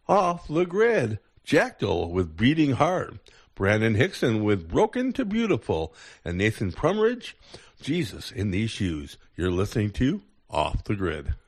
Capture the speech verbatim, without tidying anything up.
Off the Grid. Jackdaw with Beating Heart. Brandon Hickson with Broken to Beautiful. And Nathan Prumridge, Jesus in These Shoes. You're listening to Off the Grid.